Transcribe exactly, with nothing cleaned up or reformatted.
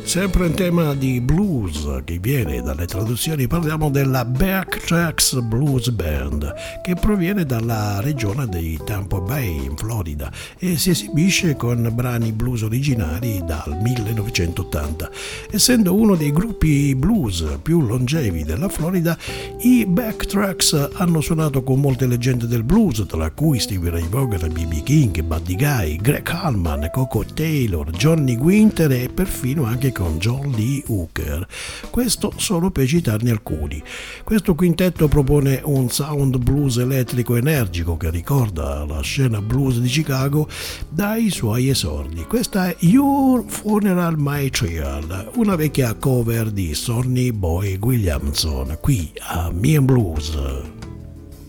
Sempre in tema di blues che viene dalle traduzioni, parliamo della Backtracks Blues Band, che proviene dalla regione di Tampa Bay in Florida e si esibisce con brani blues originali dal millenovecentottanta. Essendo uno dei gruppi blues più longevi della Florida, i Backtracks hanno suonato con molte leggende del blues, tra cui Stevie Ray Vaughan, B B King, Buddy Guy, Greg Allman, Coco Taylor, Johnny Winter e perfino anche con John Lee Hooker. Questo solo per citarne alcuni. Questo quintetto propone un sound blues elettrico energico che ricorda la scena blues di Chicago dai suoi esordi. Questa è Your Funeral My Trial, una vecchia cover di Sonny Boy Williamson, qui a Me and Blues.